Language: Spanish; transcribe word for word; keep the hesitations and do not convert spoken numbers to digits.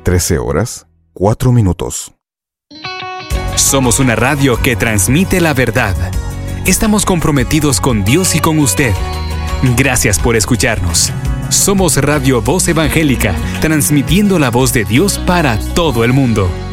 trece horas, cuatro minutos. Somos una radio que transmite la verdad. Estamos comprometidos con Dios y con usted. Gracias por escucharnos. Somos Radio Voz Evangélica, transmitiendo la voz de Dios para todo el mundo.